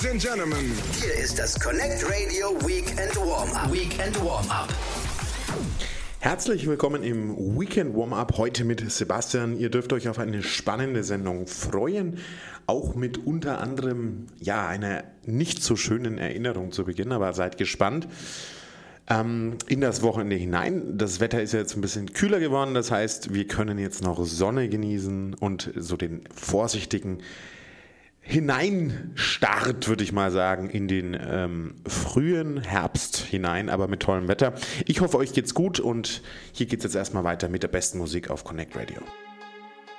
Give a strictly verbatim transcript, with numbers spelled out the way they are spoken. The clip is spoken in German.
Ladies and Gentlemen, hier ist das Connect Radio Weekend Warm-Up. Weekend Warm-Up. Herzlich willkommen im Weekend Warm-Up, heute mit Sebastian. Ihr dürft euch auf eine spannende Sendung freuen, auch mit unter anderem ja, einer nicht so schönen Erinnerung zu Beginn, aber seid gespannt. Ähm, in das Wochenende hinein. Das Wetter ist ja jetzt ein bisschen kühler geworden, das heißt, wir können jetzt noch Sonne genießen und so den vorsichtigen Hineinstart, würde ich mal sagen, in den ähm, frühen Herbst hinein, aber mit tollem Wetter. Ich hoffe, euch geht's gut und hier geht's jetzt erstmal weiter mit der besten Musik auf Connect Radio.